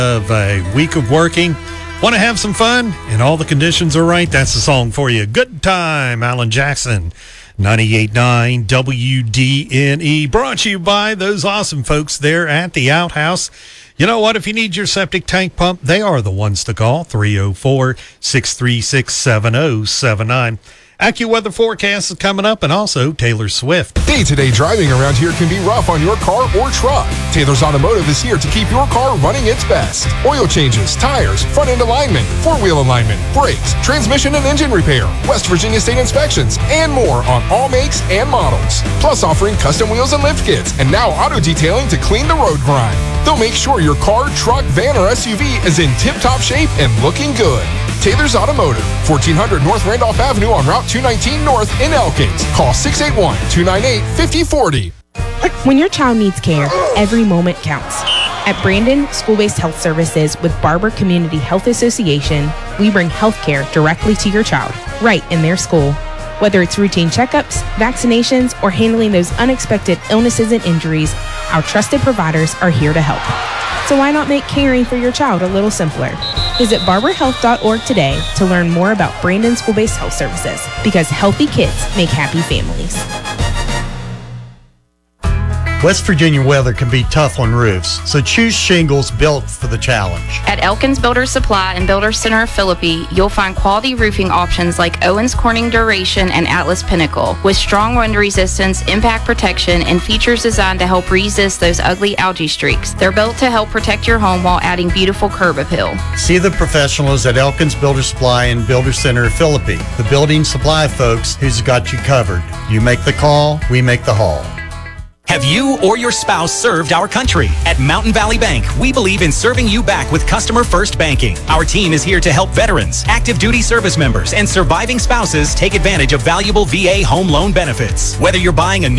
Of a week of working. Want to have some fun and all the conditions are right? That's the song for you. Good Time, Alan Jackson, 98.9 WDNE. Brought to you by those awesome folks there at the Outhouse. You know what? If you need your septic tank pump, they are the ones to call. 304-636-7079. AccuWeather forecast is coming up, and also Taylor Swift. Day-to-day driving around here can be rough on your car or truck. Taylor's Automotive is here to keep your car running its best. Oil changes, tires, front-end alignment, four-wheel alignment, brakes, transmission and engine repair, West Virginia state inspections, and more on all makes and models. Plus offering custom wheels and lift kits, and now auto detailing to clean the road grime. They'll make sure your car, truck, van, or SUV is in tip-top shape and looking good. Taylor's Automotive, 1400 North Randolph Avenue on Route 219 North in Elkins. Call 681-298-5040. When your child needs care, every moment counts. At Brandon School-Based Health Services with Barber Community Health Association, we bring health care directly to your child, right in their school. Whether it's routine checkups, vaccinations, or handling those unexpected illnesses and injuries, our trusted providers are here to help. So why not make caring for your child a little simpler? Visit barberhealth.org today to learn more about Brandon School-Based Health Services, because healthy kids make happy families. West Virginia weather can be tough on roofs, so choose shingles built for the challenge. At Elkins Builder Supply and Builder Center of Philippi, you'll find quality roofing options like Owens Corning Duration and Atlas Pinnacle, with strong wind resistance, impact protection, and features designed to help resist those ugly algae streaks. They're built to help protect your home while adding beautiful curb appeal. See the professionals at Elkins Builder Supply and Builder Center of Philippi, the building supply folks who's got you covered. You make the call, we make the haul. Have you or your spouse served our country? At Mountain Valley Bank, we believe in serving you back with customer first banking. Our team is here to help veterans, active duty service members, and surviving spouses take advantage of valuable VA home loan benefits. Whether you're buying a new